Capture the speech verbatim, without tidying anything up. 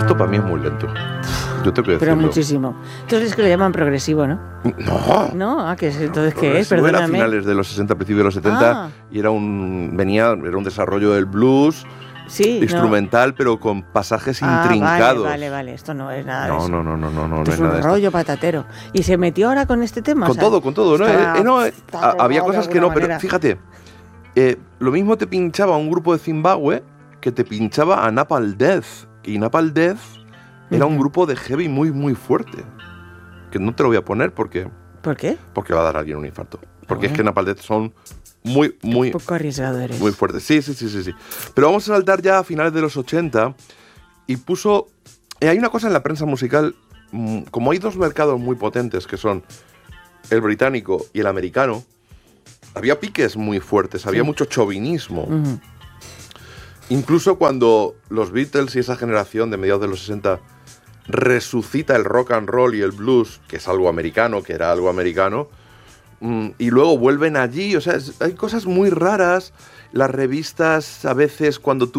Esto para mí es muy lento. Yo tengo que decirlo. Pero muchísimo. Entonces es que le llaman progresivo, ¿no? No. No, ¿a qué es? Entonces, ¿qué es? Progresivo era a Perdóname. finales de los sesenta, principios de los setenta, Ah. y era un venía era un desarrollo del blues Sí, instrumental, no. pero con pasajes ah, intrincados. Vale, vale, vale. Esto no es nada de No, eso. no, no, no, no, no, Esto no es es nada un de esto. rollo patatero. ¿Y se metió ahora con este tema? Con O sea, todo, con todo, ¿no? estaba- Eh, no, eh, estaba a- colgado había de cosas que no, alguna pero manera. fíjate, eh, lo mismo te pinchaba un grupo de Zimbabue que te pinchaba a Napalm Death. Y Napalm Death era un Ujú. grupo de heavy muy, muy fuerte. Que no te lo voy a poner porque, ¿Por qué? porque va a dar a alguien un infarto. Porque Bueno. es que Napalm Death son muy, muy, Un poco arriesgado eres. muy fuertes. Sí, sí, sí, sí, sí. Pero vamos a saltar ya a finales de los ochenta y puso... eh, hay una cosa en la prensa musical, mm, como hay dos mercados muy potentes que son el británico y el americano, había piques muy fuertes, había Sí. mucho chauvinismo. Ujú. Incluso cuando los Beatles y esa generación de mediados de los sesenta resucita el rock and roll y el blues, que es algo americano, que era algo americano, mm, y luego vuelven allí, o sea, es- hay cosas muy raras. Las revistas, a veces, cuando tú